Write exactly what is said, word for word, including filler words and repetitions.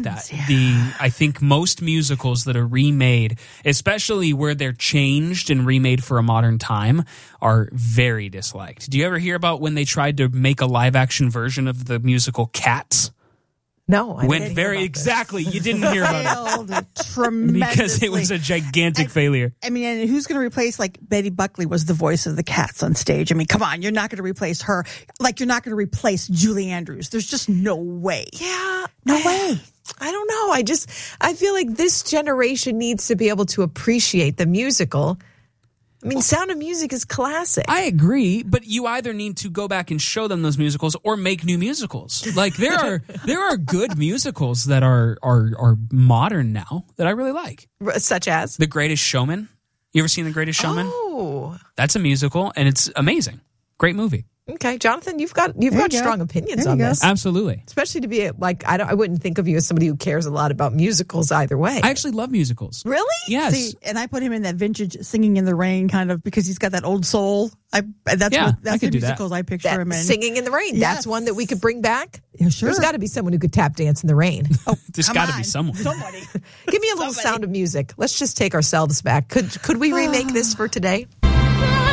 that. The I think most musicals that are remade, especially where they're changed and remade for a modern time, are very disliked. Do you ever hear about when they tried to make a live action version of the musical Cats? No, I Went didn't very hear about this. exactly. You didn't hear about Failed tremendously. it because it was a gigantic I- failure. I mean, and who's going to replace, like, Betty Buckley was the voice of the Cats on stage. I mean, come on, you're not going to replace her. Like, you're not going to replace Julie Andrews. There's just no way. Yeah. No way. I don't know. I just, I feel like this generation needs to be able to appreciate the musical. I mean, Sound of Music is classic. I agree, but you either need to go back and show them those musicals or make new musicals. Like there are there are good musicals that are are are modern now that I really like. Such as? The Greatest Showman. You ever seen The Greatest Showman? Oh. That's a musical and it's amazing. Great movie. Okay, Jonathan, you've got you've There got you go. strong opinions There you on go. this. Absolutely. Especially to be like I don't I wouldn't think of you as somebody who cares a lot about musicals either way. I actually love musicals. Really? Yes. See, and I put him in that vintage Singing in the Rain kind of because he's got that old soul. I that's Yeah, what I that's could the do that. musicals I picture That him in. Singing in the Rain. That's Yes. one that we could bring back. Yeah, sure. There's got to be someone who could tap dance in the rain. Oh, There's come got to on. be someone. Somebody. Give me a little Sound of Music. Let's just take ourselves back. Could could we remake this for today?